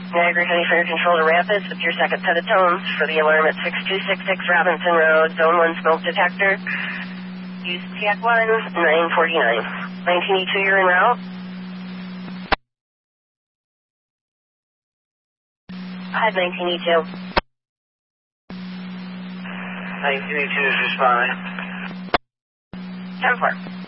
Niagara County Fire Control to Rapids with your second set of tones for the alarm at 6266 Robinson Road, Zone 1 smoke detector. Use TAC 1 949. 19E2, you're en route. 19E2. 19E2 is responding. 10-4.